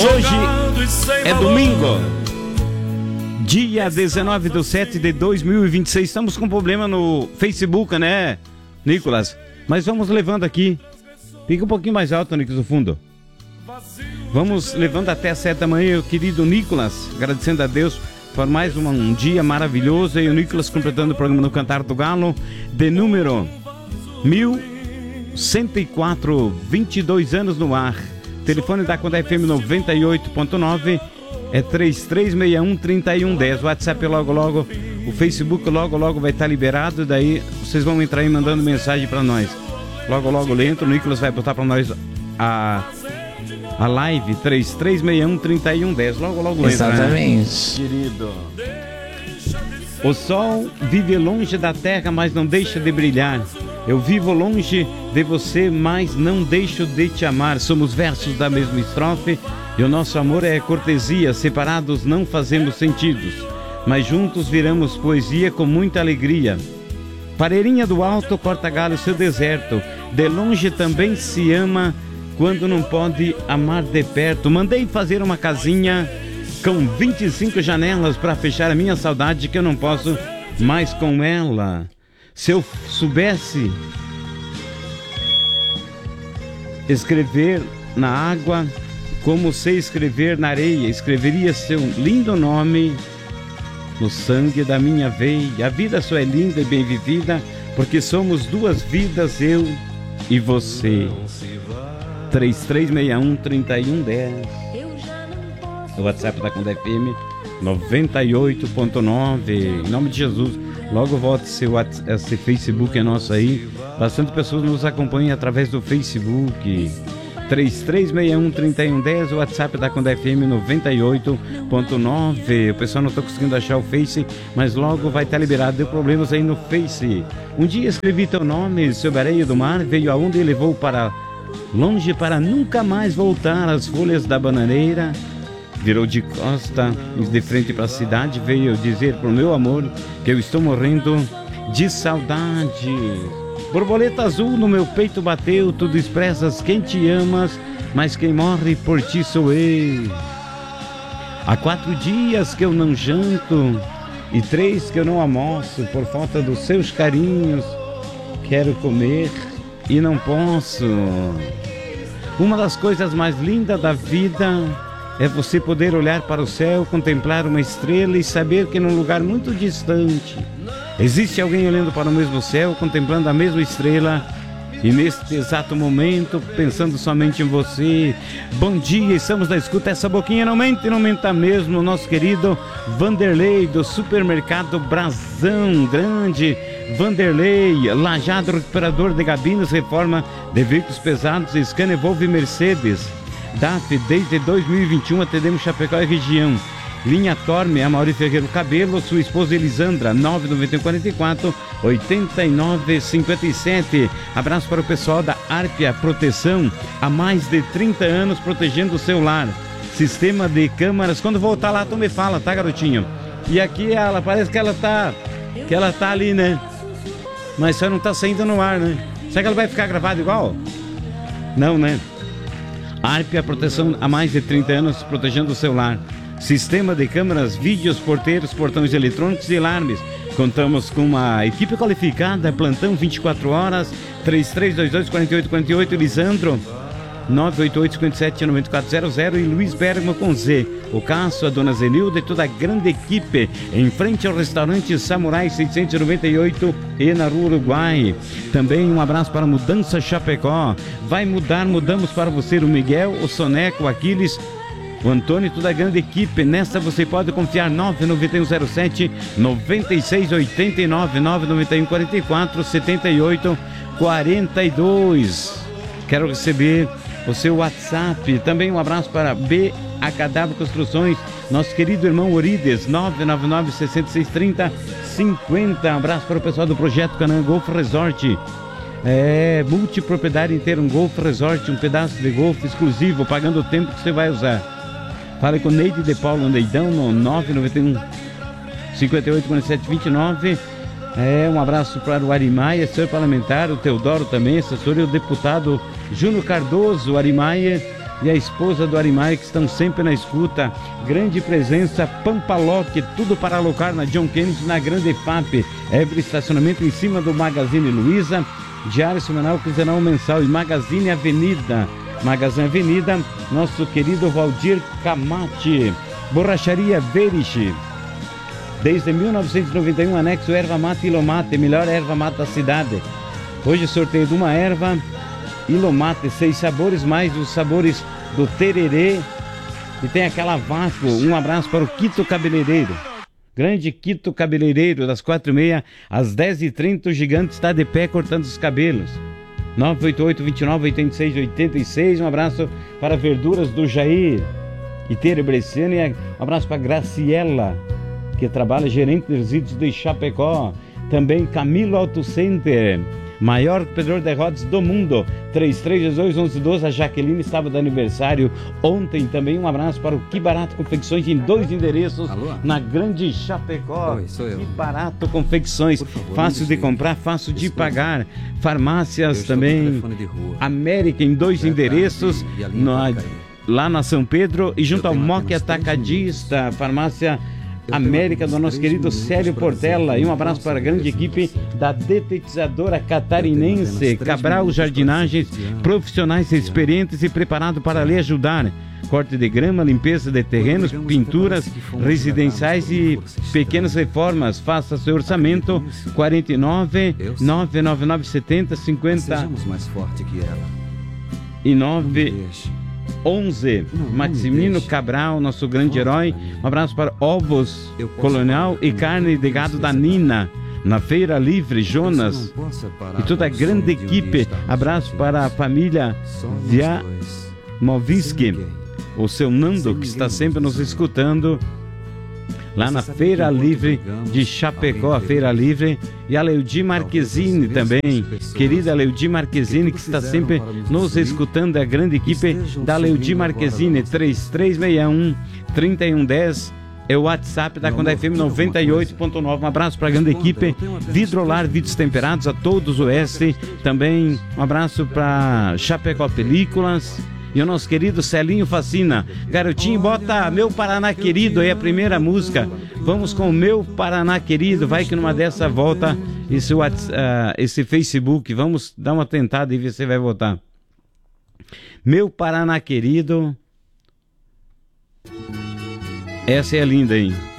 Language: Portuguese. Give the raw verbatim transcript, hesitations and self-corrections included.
Hoje é domingo, dia dezenove de setembro de dois mil e vinte e seis. Estamos com problema no Facebook, né, Nicolas? Mas vamos levando aqui. Fica um pouquinho mais alto, Nicolas, no fundo. Vamos levando até as sete da manhã, o querido Nicolas, agradecendo a Deus por mais um, um dia maravilhoso. E o Nicolas completando o programa no Cantar do Galo, de número mil cento e quatro, vinte e dois anos no ar. Telefone da Conda F M noventa e oito ponto nove é três três seis um, três um um zero. O WhatsApp logo logo, o Facebook logo logo vai estar liberado. Daí vocês vão entrar aí mandando mensagem para nós. Logo logo lento, o Nicolas vai botar para nós a, a live três três seis um, três um um zero. Logo logo lento. Exatamente, né? Querido. O sol vive longe da terra, mas não deixa de brilhar. Eu vivo longe de você, mas não deixo de te amar. Somos versos da mesma estrofe e o nosso amor é cortesia. Separados não fazemos sentidos, mas juntos viramos poesia com muita alegria. Pareirinha do alto corta galho seu deserto. De longe também se ama quando não pode amar de perto. Mandei fazer uma casinha com vinte e cinco janelas para fechar a minha saudade, que eu não posso mais com ela. Se eu soubesse escrever na água como sei escrever na areia, escreveria seu lindo nome no sangue da minha veia. A vida só é linda e bem vivida porque somos duas vidas, eu e você. três três seis um, três um um zero. O WhatsApp da Conda F M noventa e oito ponto nove. Em nome de Jesus. Logo volte seu, esse Facebook é nosso aí. Bastante pessoas nos acompanham através do Facebook. três três seis um, três um um zero. O WhatsApp da Conda F M noventa e oito ponto nove. O pessoal não está conseguindo achar o Face, mas logo vai estar liberado. Deu problemas aí no Face. Um dia escrevi teu nome sobre a areia do mar. Veio aonde e levou para longe para nunca mais voltar. As folhas da bananeira virou de costa, de frente para a cidade. Veio dizer pro meu amor que eu estou morrendo de saudade. Borboleta azul no meu peito bateu, tudo expressas quem te amas, mas quem morre por ti sou eu. Há quatro dias que eu não janto e três que eu não almoço por falta dos seus carinhos. Quero comer e não posso. Uma das coisas mais lindas da vida é você poder olhar para o céu, contemplar uma estrela e saber que num lugar muito distante existe alguém olhando para o mesmo céu, contemplando a mesma estrela e neste exato momento pensando somente em você. Bom dia, estamos na escuta. Essa boquinha não mente, não menta mesmo. Nosso querido Vanderlei do Supermercado Brasão Grande. Vanderlei, Lajado, recuperador de gabinas, reforma de veículos pesados, Scania, Volvo e Mercedes. D A F, desde dois mil e vinte e um atendemos Chapecó e região. Linha Torme, Amaury Ferreira Cabelo, sua esposa Elisandra, nove nove um quatro quatro, oito nove cinco sete. Abraço para o pessoal da Arpia Proteção, há mais de trinta anos protegendo o seu lar. Sistema de câmaras, quando voltar lá tu me fala, tá, garotinho? E aqui ela, parece que ela tá, que ela tá ali, né? Mas só não tá saindo no ar, né? Será que ela vai ficar gravada igual? Não, né? Arpia Proteção há mais de trinta anos protegendo o seu lar. Sistema de câmeras, vídeos, porteiros, portões eletrônicos e alarmes. Contamos com uma equipe qualificada, plantão vinte e quatro horas, três três dois dois, quatro oito quatro oito, Lisandro, nove oito oito, cinco sete, nove quatro zero zero e Luiz Bergamo com Z. O Cássio, a dona Zenilda e toda a grande equipe em frente ao restaurante Samurai seiscentos e noventa e oito e na Rua Uruguai. Também um abraço para a Mudança Chapecó. Vai mudar, mudamos para você. O Miguel, o Soneco, o Aquiles, o Antônio e toda a grande equipe. Nesta você pode confiar. Nove nove um zero sete, nove seis oito nove, nove nove um quatro quatro, sete oito quatro dois. Quero receber o seu WhatsApp. Também um abraço para B H W Construções, nosso querido irmão Orides, nove nove nove, seis seis três zero, cinco zero. Um abraço para o pessoal do Projeto Canaã Golf Resort. É, multipropriedade inteira, um Golf Resort, um pedaço de golfe exclusivo, pagando o tempo que você vai usar. Fale com Neide de Paulo Andeidão no nove nove um, cinco oito, quatro sete dois nove. É, um abraço para o Arimaia, senhor parlamentar, o Teodoro também, assessor, e o deputado Júnior Cardoso, Arimaia, e a esposa do Arimar, que estão sempre na escuta. Grande presença, Pampaloc, tudo para alocar na John Kennedy, na Grande F A P. Every estacionamento em cima do Magazine Luiza. Diário semanal, quinzenal, mensal e Magazine Avenida. Magazine Avenida, nosso querido Valdir Camate. Borracharia Verich. Desde mil novecentos e noventa e um, anexo erva mate Ilomate, melhor erva mate da cidade. Hoje sorteio de uma erva Ilomate, seis sabores, mais os sabores do tererê. E tem aquela vácuo. Um abraço para o Quito Cabeleireiro. Grande Quito Cabeleireiro, das quatro e meia às dez e trinta, o gigante está de pé cortando os cabelos. nove oito oito, vinte e nove, oitenta e seis, oitenta e seis. Um abraço para Verduras do Jair e Tere Bresciani. Um abraço para Graciela, que trabalha gerente de resíduos de Chapecó. Também Camilo Auto Center, maior pedreiro de rodas do mundo. Três três dois, onze doze. A Jaqueline estava de aniversário ontem. Também um abraço para o Que Barato Confecções, em dois endereços. Alô? Na Grande Chapecó. Oi, sou eu. Que Barato Confecções, favor, fácil de comprar, fácil de pagar. Farmácias também. América, em dois endereços, na, lá na São Pedro e junto ao Moque Atacadista. Farmácia América, do nosso querido Célio Portela. E um abraço para a grande equipe da detetizadora catarinense Cabral Jardinagens, profissionais experientes e preparados para lhe ajudar. Corte de grama, limpeza de terrenos, pinturas residenciais e pequenas reformas. Faça seu orçamento. Quarenta e nove, nove nove nove, setenta, cinquenta e nove onze. Maximino Cabral, nosso grande herói. Um abraço para Ovos Colonial e carne de gado da Nina, na Feira Livre, Jonas e toda a grande equipe. Abraço para a família Viamoviski, o seu Nando, que está sempre nos escutando lá na Feira Livre de Chapecó, a Feira Livre. E a Leudi Marquezine também, querida Leudi Marquezine, que está sempre nos escutando, a grande equipe da Leudi Marquezine. Três três seis um, três um um zero é o WhatsApp da Conda F M noventa e oito ponto nove. Um abraço para a grande equipe Vidrolar, Vidros Temperados, a todos o Oeste. Também um abraço para Chapecó Películas. E o nosso querido Celinho Facina. Garotinho, bota Meu Paraná Querido aí, a primeira música. Vamos com Meu Paraná Querido. Vai que numa dessa volta esse, WhatsApp, uh, esse Facebook. Vamos dar uma tentada e ver se você vai votar. Meu Paraná Querido. Essa é linda, hein?